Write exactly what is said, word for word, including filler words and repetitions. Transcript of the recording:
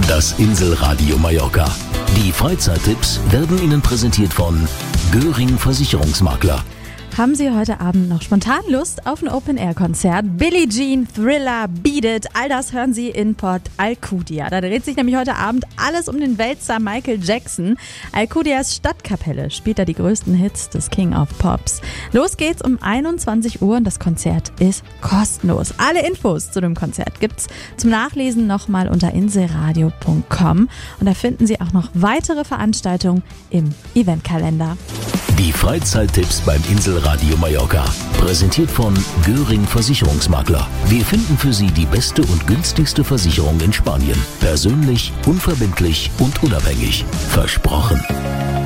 Das Inselradio Mallorca. Die Freizeittipps werden Ihnen präsentiert von Göring Versicherungsmakler. Haben Sie heute Abend noch spontan Lust auf ein Open-Air-Konzert? Billie Jean, Thriller, Beat It, all das hören Sie in Port Alcudia. Da dreht sich nämlich heute Abend alles um den Weltstar Michael Jackson. Alcudias Stadtkapelle spielt da die größten Hits des King of Pops. Los geht's um einundzwanzig Uhr und das Konzert ist kostenlos. Alle Infos zu dem Konzert gibt's zum Nachlesen nochmal unter inselradio punkt com und da finden Sie auch noch weitere Veranstaltungen im Eventkalender. Die Freizeittipps beim Inselradio Mallorca. Präsentiert von Göring Versicherungsmakler. Wir finden für Sie die beste und günstigste Versicherung in Spanien. Persönlich, unverbindlich und unabhängig. Versprochen.